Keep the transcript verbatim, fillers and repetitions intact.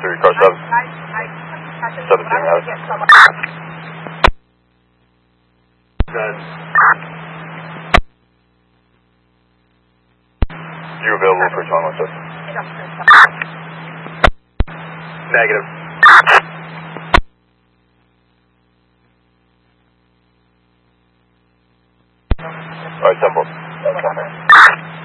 three, car seven. seventeen hours. Good. You available for John one seven? Negative. Alright, ten four.